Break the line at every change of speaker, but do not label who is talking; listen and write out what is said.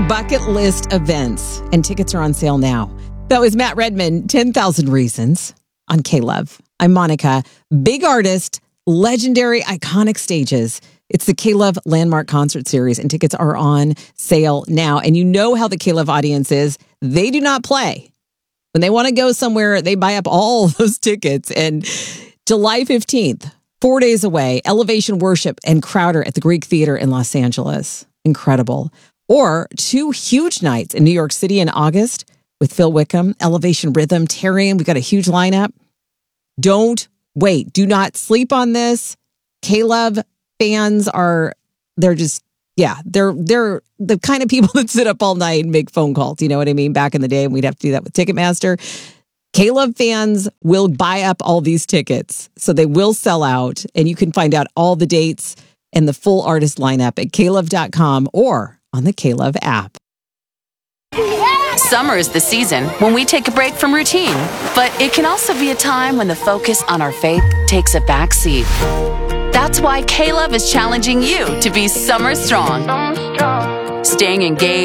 bucket list events, and tickets are on sale now. That was Matt Redman, 10,000 Reasons on K-Love. I'm Monica. Big artist, legendary, iconic stages. It's the K-Love Landmark Concert Series, and tickets are on sale now. And you know how the K-Love audience is. They do not play. When they want to go somewhere, they buy up all those tickets. And July 15th, 4 days away, Elevation Worship and Crowder at the Greek Theater in Los Angeles. Incredible. Or 2 huge nights in New York City in August with Phil Wickham, Elevation Rhythm, Tarian. We got a huge lineup. Don't wait. Do not sleep on this. K-Love fans they're the kind of people that sit up all night and make phone calls. You know what I mean? Back in the day, we'd have to do that with Ticketmaster. K-Love fans will buy up all these tickets, so they will sell out, and you can find out all the dates and the full artist lineup at klove.com or on the K-Love app.
Summer is the season when we take a break from routine, but it can also be a time when the focus on our faith takes a back seat. That's why K-Love is challenging you to be summer strong. Staying engaged